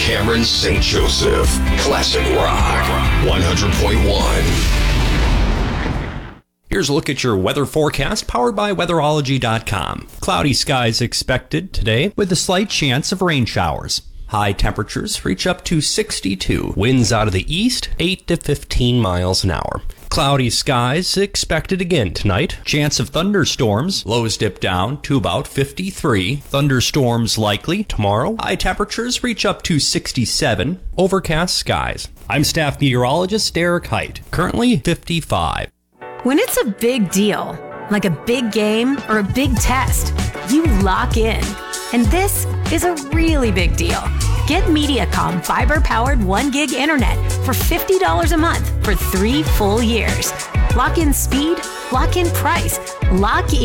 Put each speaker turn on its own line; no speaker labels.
Cameron St. Joseph. Classic Rock 100.1.
Here's a look at your weather forecast powered by weatherology.com. Cloudy skies expected today with a slight chance of rain showers. High temperatures reach up to 62. Winds out of the east, 8 to 15 miles an hour. Cloudy skies expected again tonight. Chance of thunderstorms. Lows dip down to about 53. Thunderstorms likely tomorrow. High temperatures reach up to 67. Overcast skies. I'm staff meteorologist Derek Height. Currently 55.
When it's a big deal, like a big game or a big test, you lock in. And this is a really big deal. Get Mediacom fiber-powered 1 gig internet for $50 a month for 3 full years. Lock in speed, lock in price, lock in